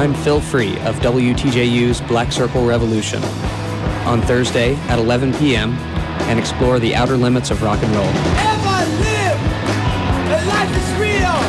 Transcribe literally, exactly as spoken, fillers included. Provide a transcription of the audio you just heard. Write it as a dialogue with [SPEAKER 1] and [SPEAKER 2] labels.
[SPEAKER 1] I'm Phil Free of W T J U's Black Circle Revolution. On Thursday at eleven p.m. and explore the outer limits of rock and roll.
[SPEAKER 2] Ever live, and life is real.